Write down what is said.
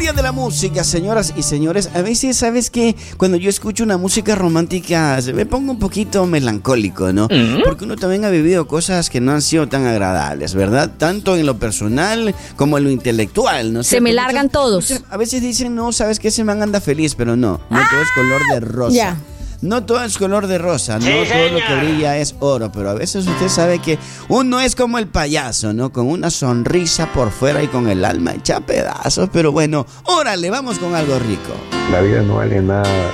magia de la música, señoras y señores. A veces, ¿sabes qué? Cuando yo escucho una música romántica, me pongo un poquito melancólico, ¿no? Porque uno también ha vivido cosas que no han sido tan agradables, ¿verdad? Tanto en lo personal como en lo intelectual, ¿no? Se me largan todos. A veces dicen, no, ¿sabes qué? Ese man anda feliz, pero no todo es color de rosa. Ya. No todo es color de rosa, no todo lo que brilla es oro, pero a veces usted sabe que uno es como el payaso, ¿no? Con una sonrisa por fuera y con el alma hecha pedazos, pero bueno, órale, vamos con algo rico. La vida no vale nada